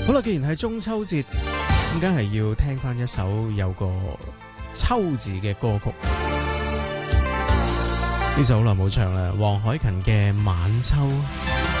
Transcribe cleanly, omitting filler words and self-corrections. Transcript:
好啦，既然係中秋節，咁梗係要聽翻一首有個秋字嘅歌曲。呢首好耐冇唱啦，黃凱芹嘅《晚秋》。